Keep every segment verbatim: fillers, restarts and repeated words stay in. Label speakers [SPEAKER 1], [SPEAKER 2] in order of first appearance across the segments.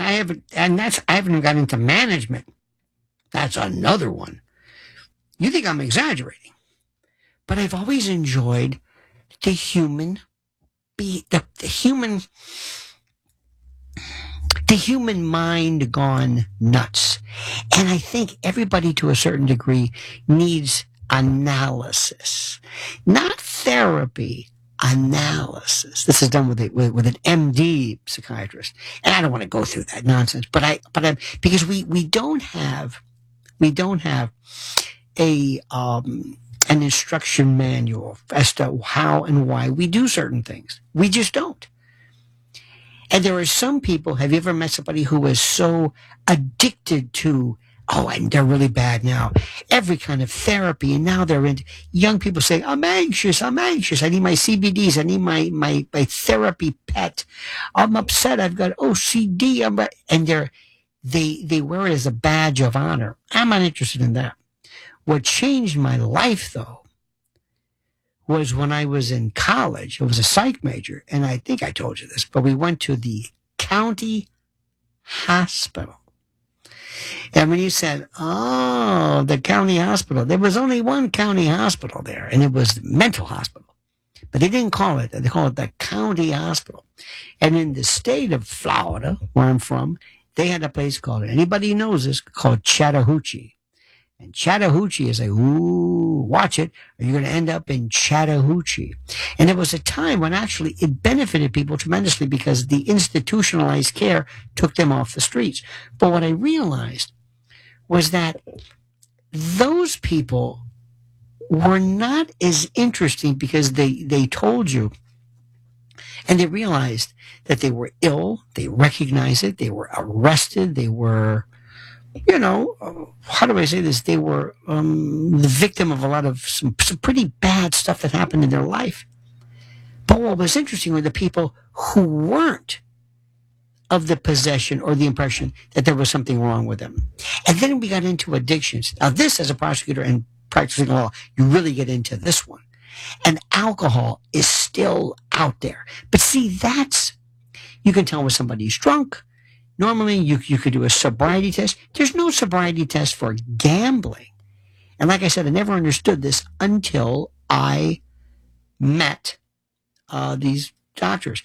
[SPEAKER 1] I haven't, and that's, I haven't even got into management. That's another one. You think I'm exaggerating, but I've always enjoyed the human, be the, the human, the human mind gone nuts. And I think everybody to a certain degree needs analysis, not therapy, analysis. This is done with it with, with an M D psychiatrist, and I don't want to go through that nonsense. But I, but I, because we we don't have we don't have a um, an instruction manual as to how and why we do certain things. We just don't. And there are some people. Have you ever met somebody who is so addicted to, oh, and they're really bad now, every kind of therapy, and now they're into, young people say, I'm anxious, I'm anxious, I need my C B Ds, I need my, my, my therapy pet, I'm upset, I've got O C D, I'm, and they're, they, they wear it as a badge of honor. I'm not interested in that. What changed my life, though, was when I was in college. It was a psych major, and I think I told you this, but we went to the county hospital. And when you said, oh, the county hospital, there was only one county hospital there, and it was the mental hospital. But they didn't call it that. They called it the county hospital. And in the state of Florida, where I'm from, they had a place called, anybody knows this, called Chattahoochee. And Chattahoochee is like, ooh, watch it, or you're going to end up in Chattahoochee. And there was a time when actually it benefited people tremendously because the institutionalized care took them off the streets. But what I realized was that those people were not as interesting because they, they told you, and they realized that they were ill, they recognized it, they were arrested, they were, you know, uh, how do I say this? They were um, the victim of a lot of some, some pretty bad stuff that happened in their life. But what was interesting were the people who weren't of the possession or the impression that there was something wrong with them. And then we got into addictions. Now, this, as a prosecutor and practicing law, you really get into this one. And alcohol is still out there. But see, that's, you can tell when somebody's drunk. Normally, you, you could do a sobriety test. There's no sobriety test for gambling. And like I said, I never understood this until I met uh, these doctors.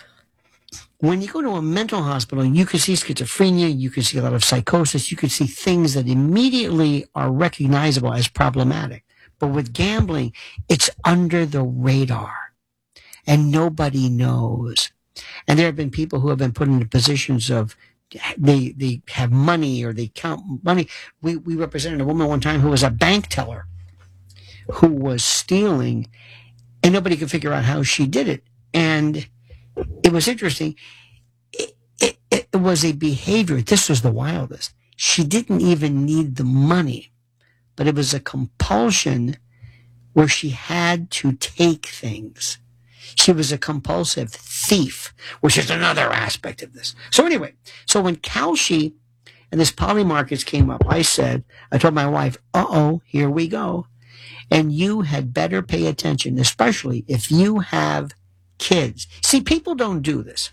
[SPEAKER 1] When you go to a mental hospital, you can see schizophrenia, you can see a lot of psychosis, you can see things that immediately are recognizable as problematic. But with gambling, it's under the radar, and nobody knows. And there have been people who have been put into positions of they they have money or they count money. We we represented a woman one time who was a bank teller who was stealing, and nobody could figure out how she did it. And it was interesting. It, it, it was a behavior. This was the wildest. She didn't even need the money, but it was a compulsion where she had to take things. She was a compulsive thief, which is another aspect of this. So anyway, so when Kalshi and this Polymarkets came up, I said, I told my wife, uh-oh, here we go. And you had better pay attention, especially if you have kids. See, people don't do this.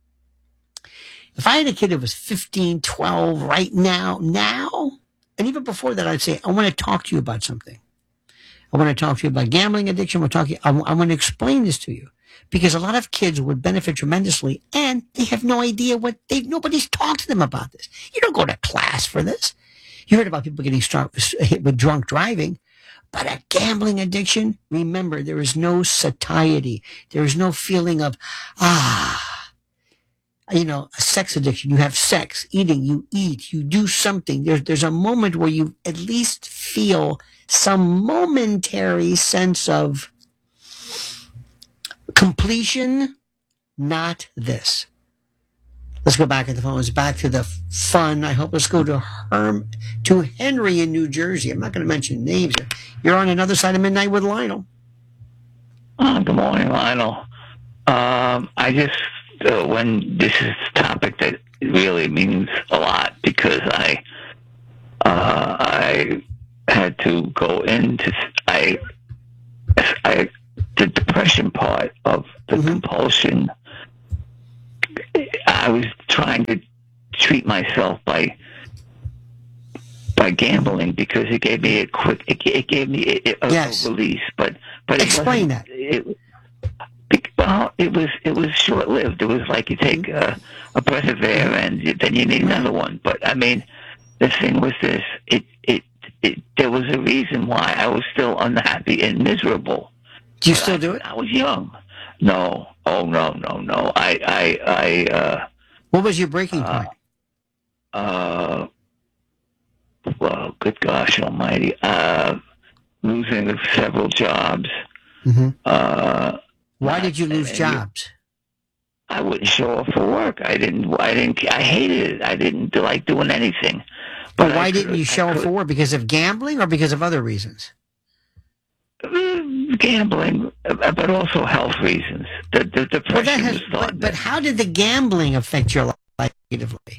[SPEAKER 1] If I had a kid that was fifteen, twelve right now, now, and even before that, I'd say, I want to talk to you about something. I want to talk to you about gambling addiction. We're talking, I, I want to explain this to you because a lot of kids would benefit tremendously and they have no idea what they, nobody's talked to them about this. You don't go to class for this. You heard about people getting struck, hit with drunk driving, but a gambling addiction, remember, there is no satiety. There is no feeling of, ah, you know, a sex addiction. You have sex, eating, you eat, you do something. There's, there's a moment where you at least feel some momentary sense of completion, not this. Let's go back at the phones, back to the fun. I hope let's go to Herm, to Henry in New Jersey. I'm not going to mention names. You're on Another Side of Midnight with Lionel.
[SPEAKER 2] Uh, good morning, Lionel. Um, I just, uh, when this is a topic that really means a lot because I, uh, I had to go into, I, I, the depression part of the mm-hmm. compulsion. I was trying to treat myself by by gambling because it gave me a quick, it, it gave me a, a,
[SPEAKER 1] Yes.
[SPEAKER 2] a release. But but
[SPEAKER 1] Explain
[SPEAKER 2] it
[SPEAKER 1] that.
[SPEAKER 2] It, well, it was it was short lived. It was like you take a, a breath of air and you, then you need another one. But I mean, the thing was this: it, it it there was a reason why I was still unhappy and miserable.
[SPEAKER 1] Do you
[SPEAKER 2] But
[SPEAKER 1] still
[SPEAKER 2] I,
[SPEAKER 1] do it?
[SPEAKER 2] I was young. No, oh no, no, no. I I I uh
[SPEAKER 1] What was your breaking
[SPEAKER 2] uh,
[SPEAKER 1] point?
[SPEAKER 2] uh well, good gosh almighty, uh losing several jobs.
[SPEAKER 1] Mm-hmm.
[SPEAKER 2] Uh
[SPEAKER 1] Why
[SPEAKER 2] not-
[SPEAKER 1] did you lose
[SPEAKER 2] and-
[SPEAKER 1] jobs?
[SPEAKER 2] I wouldn't show up for work. I didn't. I didn't. I hated it. I didn't like doing anything.
[SPEAKER 1] But
[SPEAKER 2] I
[SPEAKER 1] why
[SPEAKER 2] could-
[SPEAKER 1] didn't you
[SPEAKER 2] I
[SPEAKER 1] show up
[SPEAKER 2] could-
[SPEAKER 1] for work? Because of gambling or because of other reasons?
[SPEAKER 2] Mm, gambling, uh, but also health reasons. The, the
[SPEAKER 1] Well,
[SPEAKER 2] depression
[SPEAKER 1] that has.
[SPEAKER 2] was starting.
[SPEAKER 1] But, but how did the gambling affect your life negatively?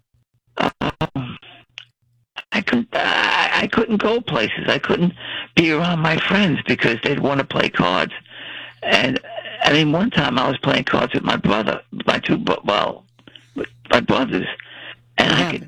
[SPEAKER 2] Um, I couldn't. I, I couldn't go places. I couldn't be around my friends because they'd want to play cards. And I mean, one time I was playing cards with my brother, my two, bro- well, with my brothers, and
[SPEAKER 1] What
[SPEAKER 2] I
[SPEAKER 1] happened?
[SPEAKER 2] could.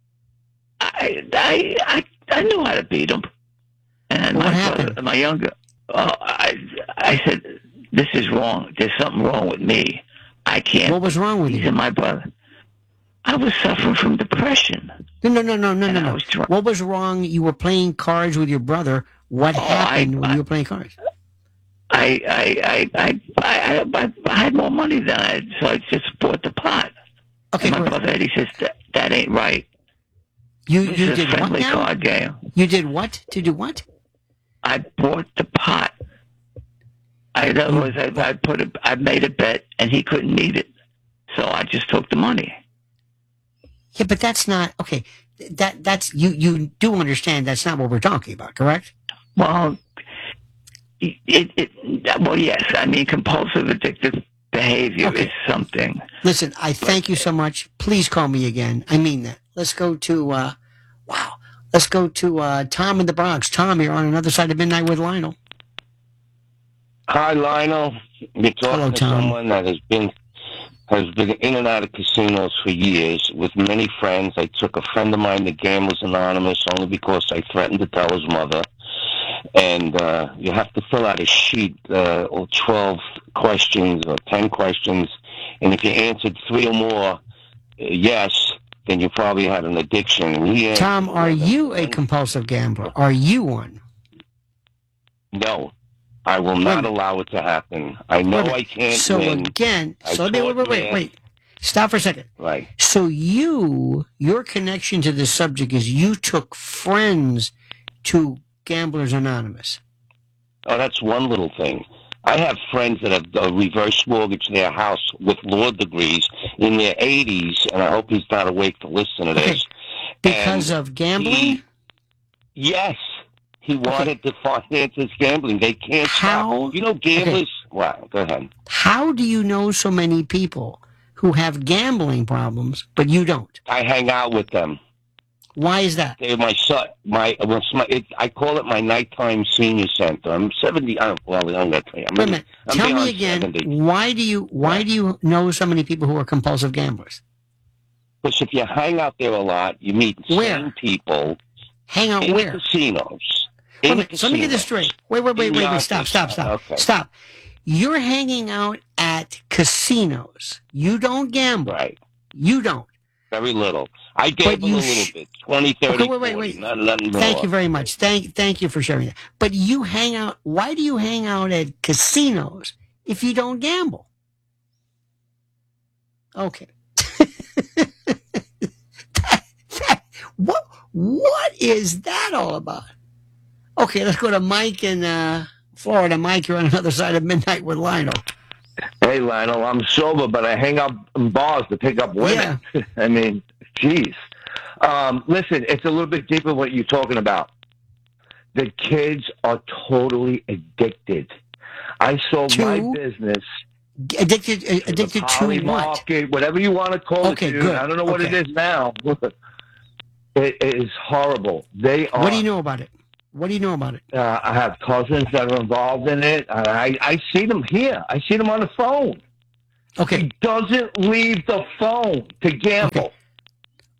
[SPEAKER 2] I, I I I knew how to beat them. And
[SPEAKER 1] Well,
[SPEAKER 2] my
[SPEAKER 1] what
[SPEAKER 2] brother,
[SPEAKER 1] happened?
[SPEAKER 2] my younger, oh, I I said, this is wrong. There's something wrong with me. I can't.
[SPEAKER 1] What was wrong with
[SPEAKER 2] He's
[SPEAKER 1] you?
[SPEAKER 2] my brother. I was suffering from depression.
[SPEAKER 1] No, no, no, no, no,
[SPEAKER 2] And
[SPEAKER 1] no,
[SPEAKER 2] I
[SPEAKER 1] no.
[SPEAKER 2] was trying.
[SPEAKER 1] What was wrong? You were playing cards with your brother. What
[SPEAKER 2] Oh,
[SPEAKER 1] happened
[SPEAKER 2] I-
[SPEAKER 1] when
[SPEAKER 2] I-
[SPEAKER 1] you were playing cards?
[SPEAKER 2] I I I I I, I, I had more money than I had, so I just bought the pot.
[SPEAKER 1] Okay,
[SPEAKER 2] And my
[SPEAKER 1] wait.
[SPEAKER 2] brother Eddie says that that ain't right.
[SPEAKER 1] You
[SPEAKER 2] This
[SPEAKER 1] you
[SPEAKER 2] is a
[SPEAKER 1] did what
[SPEAKER 2] friendly
[SPEAKER 1] now?
[SPEAKER 2] card game.
[SPEAKER 1] You did what? To do what?
[SPEAKER 2] I bought the pot. I, in other
[SPEAKER 1] You
[SPEAKER 2] words, I, I put a, I made a bet, and he couldn't meet it, so I just took the money.
[SPEAKER 1] Yeah, but that's not okay. That that's you. You do understand that's not what we're talking about, correct?
[SPEAKER 2] Well, it, it, it well, yes. I mean, compulsive addictive behavior
[SPEAKER 1] Okay.
[SPEAKER 2] is something.
[SPEAKER 1] Listen, I thank you so much. Please call me again. I mean that. Let's go to uh, wow. Let's go to uh, Tom in the Bronx. Tom, you're on another side of midnight with Lionel.
[SPEAKER 3] Hi, Lionel. You're talking
[SPEAKER 1] Hello,
[SPEAKER 3] to
[SPEAKER 1] Tom.
[SPEAKER 3] someone that has been has been in and out of casinos for years with many friends. I took a friend of mine to Gamblers Anonymous only because I threatened to tell his mother. And uh, you have to fill out a sheet, uh, or twelve questions or ten questions. And if you answered three or more uh, yes, then you probably had an addiction. And he answered
[SPEAKER 1] Tom, are
[SPEAKER 3] eleven.
[SPEAKER 1] you a compulsive gambler? Are you one?
[SPEAKER 3] No. I will
[SPEAKER 1] Wait a
[SPEAKER 3] not
[SPEAKER 1] minute.
[SPEAKER 3] allow it to happen. I know
[SPEAKER 1] Wait a minute.
[SPEAKER 3] I can't
[SPEAKER 1] So
[SPEAKER 3] win.
[SPEAKER 1] again,
[SPEAKER 3] I
[SPEAKER 1] so let me wait,
[SPEAKER 3] taught
[SPEAKER 1] wait, wait,
[SPEAKER 3] math.
[SPEAKER 1] wait. Stop for a second.
[SPEAKER 3] Right.
[SPEAKER 1] So you, your connection to this subject is you took friends to Gamblers Anonymous.
[SPEAKER 3] Oh, that's one little thing. I have friends that have uh, reverse mortgaged their house with law degrees in their eighties, and I hope he's not awake to listen to
[SPEAKER 1] Okay.
[SPEAKER 3] this.
[SPEAKER 1] Because
[SPEAKER 3] And
[SPEAKER 1] of gambling?
[SPEAKER 3] he- yes. He wanted to finance his gambling. They can't
[SPEAKER 1] How-
[SPEAKER 3] stop. You know, gamblers... Wow, go ahead.
[SPEAKER 1] How do you know so many people who have gambling problems, but you don't?
[SPEAKER 3] I hang out with them.
[SPEAKER 1] Why is that?
[SPEAKER 3] They're my son. My, what's my it, I call it my nighttime senior center. I'm seventy. I'm, well, I'm not. I'm,
[SPEAKER 1] Wait a minute.
[SPEAKER 3] I'm
[SPEAKER 1] Tell me
[SPEAKER 3] beyond
[SPEAKER 1] again,
[SPEAKER 3] seventy.
[SPEAKER 1] why do you why
[SPEAKER 3] Yeah.
[SPEAKER 1] do you know so many people who are compulsive gamblers?
[SPEAKER 3] Because if you hang out there a lot, you meet
[SPEAKER 1] Where?
[SPEAKER 3] same people
[SPEAKER 1] Hang out
[SPEAKER 3] in
[SPEAKER 1] where?
[SPEAKER 3] the casinos.
[SPEAKER 1] Wait a
[SPEAKER 3] In the
[SPEAKER 1] minute, so let me get this
[SPEAKER 3] casinos.
[SPEAKER 1] straight. Wait, wait, wait,
[SPEAKER 3] In
[SPEAKER 1] wait,
[SPEAKER 3] the
[SPEAKER 1] wait. Stop,
[SPEAKER 3] office.
[SPEAKER 1] stop, stop.
[SPEAKER 3] Okay.
[SPEAKER 1] Stop. You're hanging out at casinos. You don't gamble.
[SPEAKER 3] Right.
[SPEAKER 1] You don't.
[SPEAKER 3] Very little. I gamble
[SPEAKER 1] you
[SPEAKER 3] a little
[SPEAKER 1] sh-
[SPEAKER 3] bit. twenty, thirty,
[SPEAKER 1] Okay, wait, wait,
[SPEAKER 3] forty.
[SPEAKER 1] wait.
[SPEAKER 3] Not, nothing more.
[SPEAKER 1] Thank you very much. Thank thank you for sharing that. But you hang out why do you hang out at casinos if you don't gamble? Okay. That- that- what what is that all about? Okay, let's go to Mike in uh, Florida. Mike, you're on another side of midnight with Lionel.
[SPEAKER 4] Hey, Lionel, I'm sober, but I hang out in bars to pick up women. I mean, geez. Um, listen, it's a little bit deeper what you're talking about. The kids are totally addicted. I sold
[SPEAKER 1] To?
[SPEAKER 4] my business
[SPEAKER 1] Addicted
[SPEAKER 4] to
[SPEAKER 1] addicted
[SPEAKER 4] the
[SPEAKER 1] to
[SPEAKER 4] poly
[SPEAKER 1] what?
[SPEAKER 4] market, whatever you want to call
[SPEAKER 1] Okay,
[SPEAKER 4] it, dude.
[SPEAKER 1] good.
[SPEAKER 4] I don't know what
[SPEAKER 1] Okay.
[SPEAKER 4] it is now. It is horrible. They are.
[SPEAKER 1] What do you know about it? What do you know about it?
[SPEAKER 4] Uh, I have cousins that are involved in it. And I, I see them here. I see them on the phone.
[SPEAKER 1] Okay.
[SPEAKER 4] He doesn't leave the phone to gamble.
[SPEAKER 1] Okay.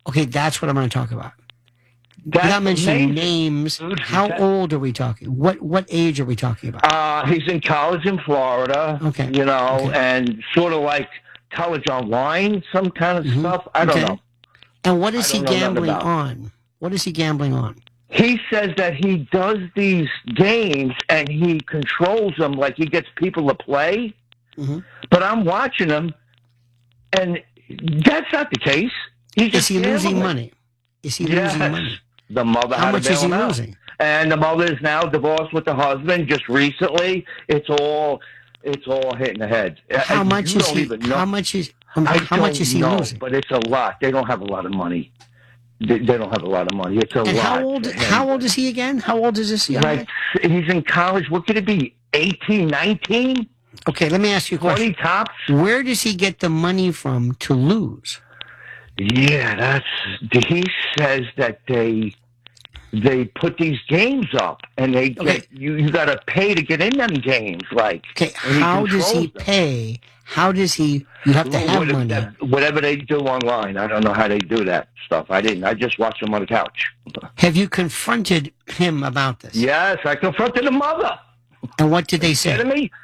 [SPEAKER 1] Okay, that's what I'm going to talk about.
[SPEAKER 4] That's
[SPEAKER 1] Without mentioning
[SPEAKER 4] amazing.
[SPEAKER 1] names,
[SPEAKER 4] Dude,
[SPEAKER 1] how
[SPEAKER 4] that-
[SPEAKER 1] old are we talking? What what age are we talking about?
[SPEAKER 4] Uh, he's in college in Florida.
[SPEAKER 1] Okay.
[SPEAKER 4] You know,
[SPEAKER 1] Okay.
[SPEAKER 4] and sort of like college online, some kind of
[SPEAKER 1] Mhm.
[SPEAKER 4] stuff. I don't
[SPEAKER 1] Okay.
[SPEAKER 4] know.
[SPEAKER 1] And what is
[SPEAKER 4] I
[SPEAKER 1] he
[SPEAKER 4] don't know nothing
[SPEAKER 1] gambling
[SPEAKER 4] about.
[SPEAKER 1] on? What is he gambling on?
[SPEAKER 4] He says that he does these games and he controls them, like he gets people to play.
[SPEAKER 1] Mhm.
[SPEAKER 4] But I'm watching him, and that's not the case. He's
[SPEAKER 1] Is
[SPEAKER 4] just
[SPEAKER 1] he losing
[SPEAKER 4] gambling.
[SPEAKER 1] money? Is he
[SPEAKER 4] Yes.
[SPEAKER 1] losing money?
[SPEAKER 4] The mother
[SPEAKER 1] How
[SPEAKER 4] had
[SPEAKER 1] much
[SPEAKER 4] to bail
[SPEAKER 1] is he
[SPEAKER 4] him out.
[SPEAKER 1] losing?
[SPEAKER 4] And the mother is now divorced with the husband just recently. It's all, it's all hitting the head.
[SPEAKER 1] How
[SPEAKER 4] Uh,
[SPEAKER 1] much
[SPEAKER 4] you
[SPEAKER 1] is
[SPEAKER 4] don't
[SPEAKER 1] he?
[SPEAKER 4] even know.
[SPEAKER 1] How much is? um,
[SPEAKER 4] I
[SPEAKER 1] how much
[SPEAKER 4] don't
[SPEAKER 1] is he
[SPEAKER 4] know,
[SPEAKER 1] losing?
[SPEAKER 4] But it's a lot. They don't have a lot of money. They, they don't have a lot of money. It's a
[SPEAKER 1] And
[SPEAKER 4] lot.
[SPEAKER 1] how old?
[SPEAKER 4] to him.
[SPEAKER 1] How old is he again? How old is this young
[SPEAKER 4] Like
[SPEAKER 1] guy?
[SPEAKER 4] he's in college. What could it be? eighteen, nineteen,
[SPEAKER 1] Okay, let me ask you a question.
[SPEAKER 4] twenty tops?
[SPEAKER 1] Where does he get the money from to lose?
[SPEAKER 4] Yeah, that's. He says that they they put these games up, and they get,
[SPEAKER 1] Okay.
[SPEAKER 4] you you got to pay to get in them games. Like,
[SPEAKER 1] Okay,
[SPEAKER 4] and he
[SPEAKER 1] how does he
[SPEAKER 4] controls them.
[SPEAKER 1] pay? How does he? You have to have
[SPEAKER 4] Whatever,
[SPEAKER 1] money.
[SPEAKER 4] that- whatever they do online, I don't know how they do that stuff. I didn't. I just watched them on the couch.
[SPEAKER 1] Have you confronted him about this?
[SPEAKER 4] Yes, I confronted the mother.
[SPEAKER 1] And what did they
[SPEAKER 4] Kidding
[SPEAKER 1] say?
[SPEAKER 4] me?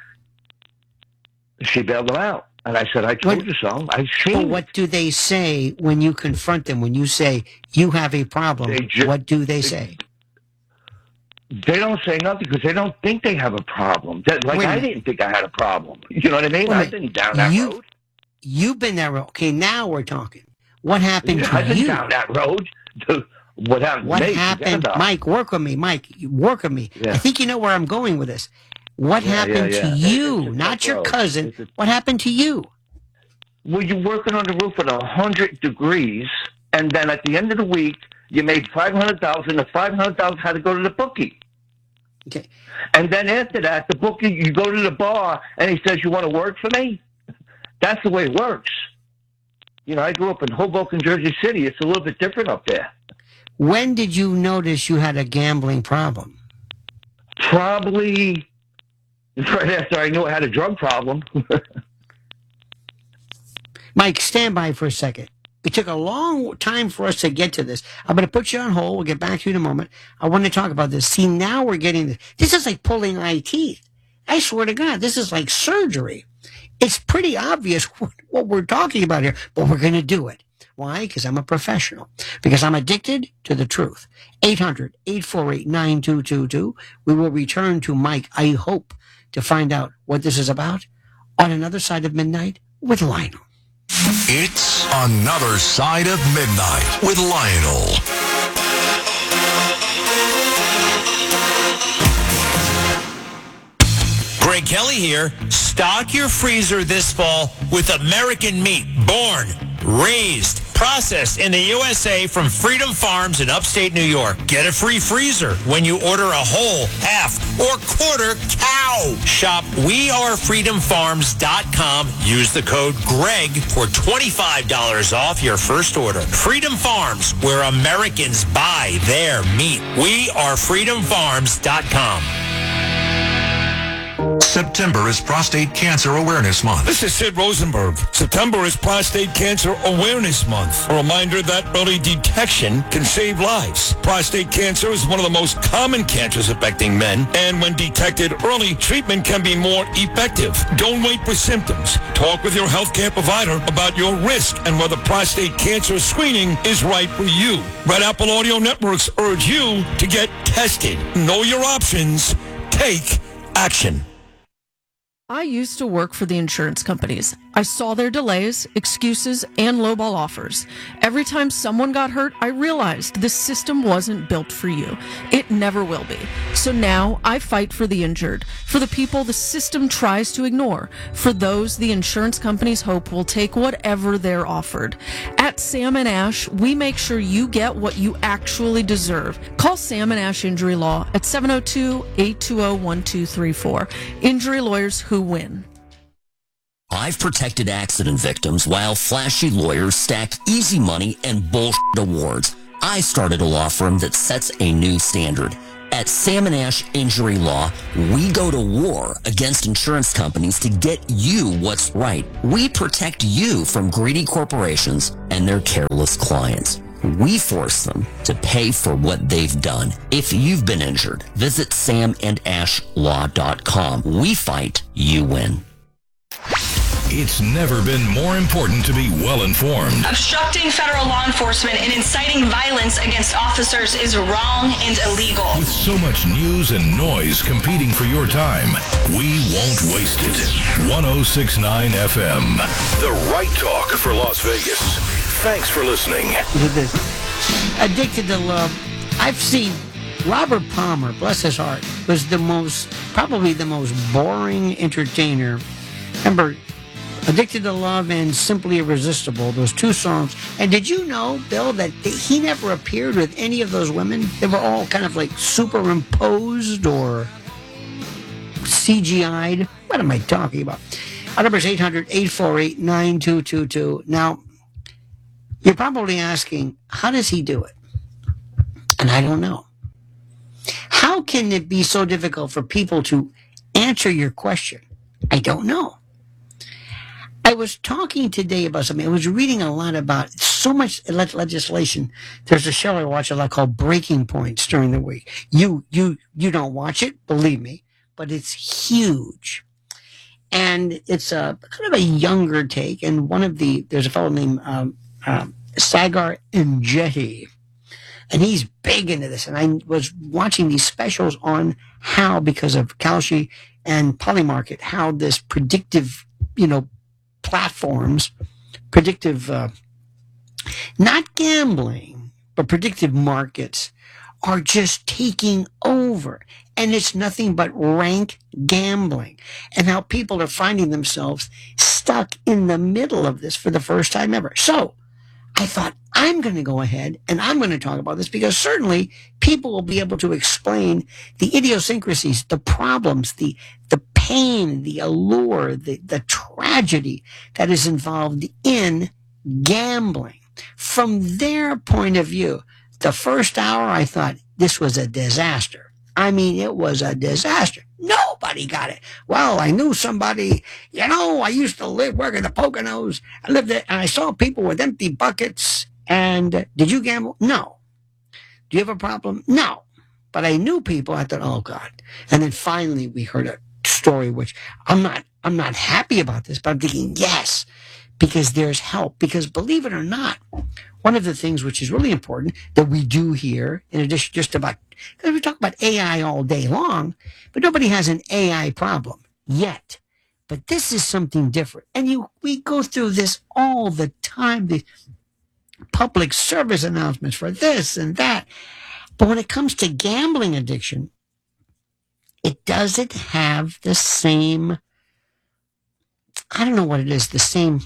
[SPEAKER 4] She bailed him out, and I said, "I told
[SPEAKER 1] What-
[SPEAKER 4] you so." I
[SPEAKER 1] But
[SPEAKER 4] seen.
[SPEAKER 1] what do they say when you confront them? When you say you have a problem,
[SPEAKER 4] They ju-
[SPEAKER 1] what do they say?
[SPEAKER 4] They don't say nothing because they don't think they have a problem. That, like
[SPEAKER 1] Wait a
[SPEAKER 4] I
[SPEAKER 1] minute.
[SPEAKER 4] didn't think I had a problem. You know what I mean?
[SPEAKER 1] Wait a
[SPEAKER 4] I've
[SPEAKER 1] minute.
[SPEAKER 4] been down that
[SPEAKER 1] You-
[SPEAKER 4] road.
[SPEAKER 1] You've been there. Okay, now we're talking. What happened
[SPEAKER 4] I've
[SPEAKER 1] to
[SPEAKER 4] been
[SPEAKER 1] you?
[SPEAKER 4] down that road. What happened?
[SPEAKER 1] What
[SPEAKER 4] to me,
[SPEAKER 1] happened,
[SPEAKER 4] forget about it.
[SPEAKER 1] Mike? Work with me, Mike. Work with me.
[SPEAKER 4] Yeah.
[SPEAKER 1] I think you know where I'm going with this. What
[SPEAKER 4] Yeah,
[SPEAKER 1] happened
[SPEAKER 4] yeah,
[SPEAKER 1] to
[SPEAKER 4] yeah.
[SPEAKER 1] you,
[SPEAKER 4] It's a
[SPEAKER 1] not
[SPEAKER 4] tough
[SPEAKER 1] your
[SPEAKER 4] road.
[SPEAKER 1] cousin?
[SPEAKER 4] It's a-
[SPEAKER 1] What happened to you?
[SPEAKER 4] Well, you're working on the roof at a hundred degrees, and then at the end of the week, you made five hundred thousand. The five hundred thousand had to go to the bookie.
[SPEAKER 1] Okay.
[SPEAKER 4] And then after that, the bookie, you go to the bar, and he says, "You want to work for me?" That's the way it works. You know, I grew up in Hoboken, Jersey City. It's a little bit different up there.
[SPEAKER 1] When did you notice you had a gambling problem?
[SPEAKER 4] Probably right after I knew I had a drug problem.
[SPEAKER 1] Mike, stand by for a second. It took a long time for us to get to this. I'm going to put you on hold. We'll get back to you in a moment. I want to talk about this. See, now we're getting this. This is like pulling eye teeth. I swear to God, this is like surgery. It's pretty obvious what, what we're talking about here, but we're going to do it. Why? Because I'm a professional. Because I'm addicted to the truth. eight hundred, eight four eight, nine two two two. We will return to Mike, I hope, to find out what this is about on Another Side of Midnight with Lionel.
[SPEAKER 5] It's Another Side of Midnight with Lionel.
[SPEAKER 6] Greg Kelly here. Stock your freezer this fall with American meat, born, raised, processed in the U S A from Freedom Farms in upstate New York. Get a free freezer when you order a whole, half, or quarter cow. Shop we are freedom farms dot com. Use the code GREG for twenty-five dollars off your first order. Freedom Farms, where Americans buy their meat. we are freedom farms dot com.
[SPEAKER 5] September is Prostate Cancer Awareness Month.
[SPEAKER 7] This is Sid Rosenberg. September is Prostate Cancer Awareness Month. A reminder that early detection can save lives. Prostate cancer is one of the most common cancers affecting men, and when detected early, treatment can be more effective. Don't wait for symptoms. Talk with your healthcare provider about your risk and whether prostate cancer screening is right for you. Red Apple Audio Networks urge you to get tested. Know your options. Take action.
[SPEAKER 8] I used to work for the insurance companies. I saw their delays, excuses, and lowball offers. Every time someone got hurt, I realized this system wasn't built for you. It never will be. So now I fight for the injured, for the people the system tries to ignore, for those the insurance companies hope will take whatever they're offered. At Sam and Ash, we make sure you get what you actually deserve. Call Sam and Ash Injury Law at seven oh two, eight two oh, one two three four. Injury lawyers who win.
[SPEAKER 9] I've protected accident victims while flashy lawyers stack easy money and bullshit awards. I started a law firm that sets a new standard. At Sam and Ash Injury Law, we go to war against insurance companies to get you what's right. We protect you from greedy corporations and their careless clients. We force them to pay for what they've done. If you've been injured, visit sam and ash law dot com. We fight, you win.
[SPEAKER 5] It's never been more important to be well informed.
[SPEAKER 10] Obstructing federal law enforcement and inciting violence against officers is wrong and illegal.
[SPEAKER 5] With so much news and noise competing for your time, we won't waste it. one oh six point nine F M, the right talk for Las Vegas. Thanks for listening.
[SPEAKER 1] Addicted to Love. I've seen Robert Palmer, bless his heart, was the most, probably the most boring entertainer. Remember, Addicted to Love and Simply Irresistible, those two songs. And did you know, Bill, that he never appeared with any of those women? They were all kind of like superimposed or C G I'd. What am I talking about? Our number is eight hundred, eight four eight, nine two two two. Now, you're probably asking, how does he do it? And I don't know. How can it be so difficult for people to answer your question? I don't know. I was talking today about something. I was reading a lot about so much le- legislation. There's a show I watch a lot called Breaking Points during the week. You, you, you don't watch it, believe me, but it's huge. And it's a kind of a younger take. And one of the, there's a fellow named um, um, Sagar Enjeti, and he's big into this. And I was watching these specials on how, because of Kalshi and Polymarket, how this predictive, you know, platforms, predictive, uh, not gambling, but predictive markets are just taking over. And it's nothing but rank gambling. And how people are finding themselves stuck in the middle of this for the first time ever. So I thought, I'm going to go ahead and I'm going to talk about this, because certainly people will be able to explain the idiosyncrasies, the problems, the the pain, the allure, the, the tragedy that is involved in gambling. From their point of view, the first hour I thought this was a disaster. I mean, it was a disaster. Nobody got it. Well, I knew somebody, you know, I used to live, work in the Poconos. I lived there, and I saw people with empty buckets. And uh, did you gamble? No. Do you have a problem? No. But I knew people. I thought, oh God. And then finally we heard a story, which I'm not, I'm not happy about this, but I'm thinking, yes, because there's help. Because believe it or not, one of the things which is really important that we do here, in addition just about, because we talk about A I all day long, but nobody has an A I problem yet. But this is something different. And you, we go through this all the time, the public service announcements for this and that. But when it comes to gambling addiction, it doesn't have the same, I don't know what it is, the same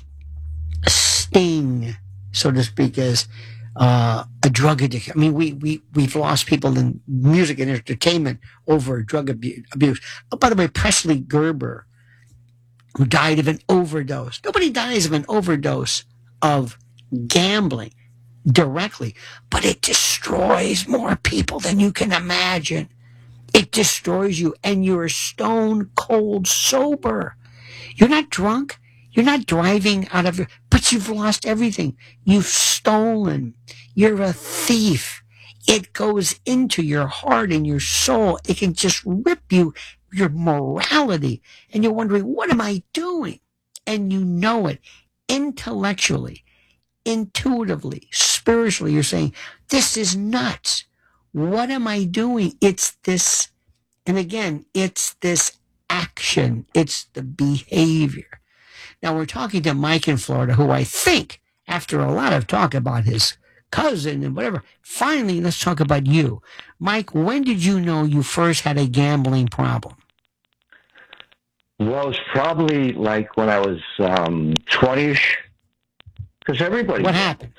[SPEAKER 1] sting, so to speak, as uh, a drug addiction. I mean, we, we, we've lost people in music and entertainment over drug abu- abuse. Oh, by the way, Presley Gerber, who died of an overdose. Nobody dies of an overdose of gambling directly, but it destroys more people than you can imagine. It destroys you, and you're stone cold sober. You're not drunk. You're not driving out of your, but you've lost everything. You've stolen. You're a thief. It goes into your heart and your soul. It can just rip you, your morality. And you're wondering, what am I doing? And you know it intellectually, intuitively, spiritually. You're saying, this is nuts. What am I doing? It's this, and again, it's this action. It's the behavior. Now, we're talking to Mike in Florida, who I think, after a lot of talk about his cousin and whatever, finally, let's talk about you. Mike, when did you know you first had a gambling problem?
[SPEAKER 4] Well, it was probably like when I was um, twenty-ish, because everybody...
[SPEAKER 1] What happened?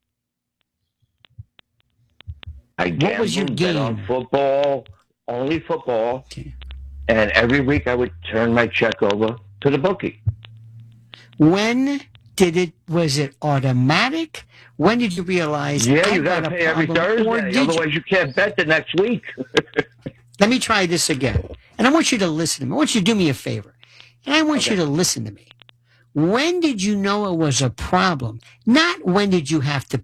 [SPEAKER 4] I gambled,
[SPEAKER 1] what was your
[SPEAKER 4] bet
[SPEAKER 1] game?
[SPEAKER 4] on football, only football,
[SPEAKER 1] Okay.
[SPEAKER 4] And every week I would turn my check over to the bookie.
[SPEAKER 1] When did it, was it automatic? When did you realize?
[SPEAKER 4] Yeah,
[SPEAKER 1] I
[SPEAKER 4] you got to pay every Thursday, otherwise you can't bet the next week.
[SPEAKER 1] Let me try this again. And I want you to listen to me. I want you to do me a favor. And I want
[SPEAKER 4] Okay.
[SPEAKER 1] you to listen to me. When did you know it was a problem? Not when did you have to